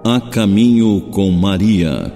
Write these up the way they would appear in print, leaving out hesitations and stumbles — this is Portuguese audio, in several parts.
A Caminho com Maria.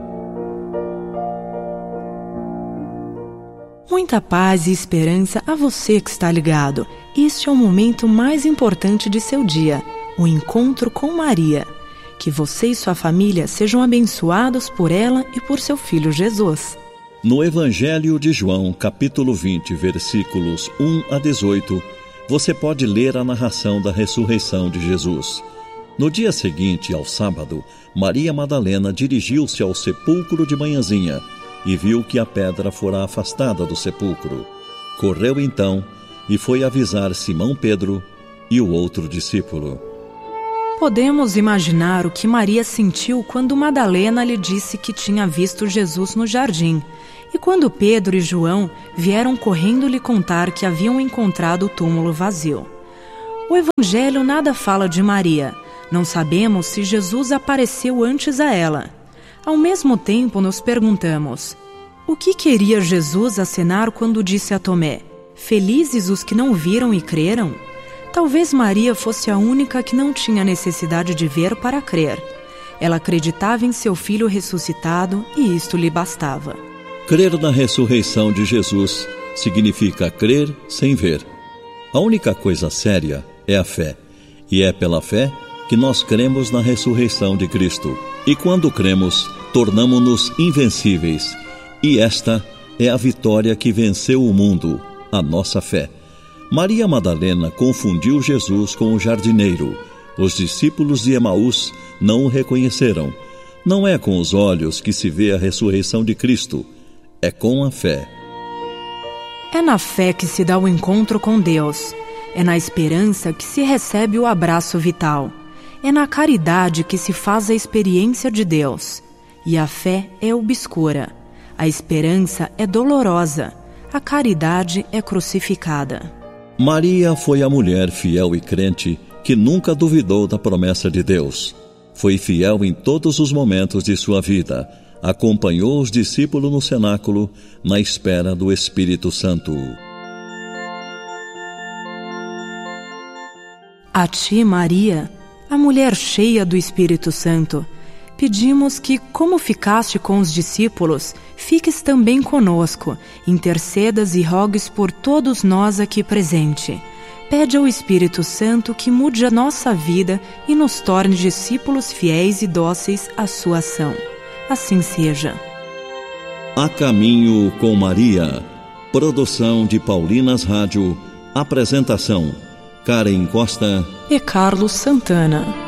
Muita paz e esperança a você que está ligado. Este é o momento mais importante de seu dia, o encontro com Maria. Que você e sua família sejam abençoados por ela e por seu filho Jesus. No Evangelho de João, capítulo 20, versículos 1 a 18, você pode ler a narração da ressurreição de Jesus. No dia seguinte, ao sábado, Maria Madalena dirigiu-se ao sepulcro de manhãzinha e viu que a pedra fora afastada do sepulcro. Correu então e foi avisar Simão Pedro e o outro discípulo. Podemos imaginar o que Maria sentiu quando Madalena lhe disse que tinha visto Jesus no jardim, e quando Pedro e João vieram correndo lhe contar que haviam encontrado o túmulo vazio. O Evangelho nada fala de Maria. Não sabemos se Jesus apareceu antes a ela. Ao mesmo tempo, nos perguntamos: o que queria Jesus acenar quando disse a Tomé: felizes os que não viram e creram? Talvez Maria fosse a única que não tinha necessidade de ver para crer. Ela acreditava em seu filho ressuscitado e isto lhe bastava. Crer na ressurreição de Jesus significa crer sem ver. A única coisa séria é a fé, e é pela fé que nós cremos na ressurreição de Cristo. E quando cremos, tornamo-nos invencíveis. E esta é a vitória que venceu o mundo, a nossa fé. Maria Madalena confundiu Jesus com o jardineiro. Os discípulos de Emaús não o reconheceram. Não é com os olhos que se vê a ressurreição de Cristo, é com a fé. É na fé que se dá o encontro com Deus. É na esperança que se recebe o abraço vital. É na caridade que se faz a experiência de Deus. E a fé é obscura. A esperança é dolorosa. A caridade é crucificada. Maria foi a mulher fiel e crente que nunca duvidou da promessa de Deus. Foi fiel em todos os momentos de sua vida. Acompanhou os discípulos no cenáculo, na espera do Espírito Santo. A ti, Maria, a mulher cheia do Espírito Santo, pedimos que, como ficaste com os discípulos, fiques também conosco, intercedas e rogues por todos nós aqui presente. Pede ao Espírito Santo que mude a nossa vida e nos torne discípulos fiéis e dóceis à sua ação. Assim seja. A Caminho com Maria. Produção de Paulinas Rádio. Apresentação: Karen Costa e Carlos Santana.